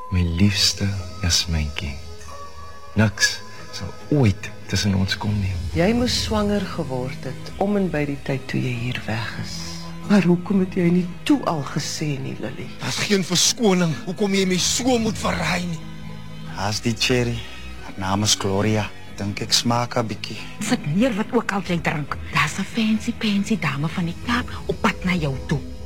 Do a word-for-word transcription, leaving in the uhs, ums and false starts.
My liefste Jasmyntjie. Niks sal ooit tussen ons kom nie. Jy moes swanger geword het om en by die tyd toe jy hier weg is. Maar hoekom het jy nie toe al gesê nie, Lily? Daar's geen verskoning. Hoekom jy my so moet verraai nie? As die cherry, haar naam is Gloria. Dink ek smaak 'n bietjie. Sit neer wat ook al jy drink. Daar's 'n fancy pansy dame van die Kaap op pad na jou toe.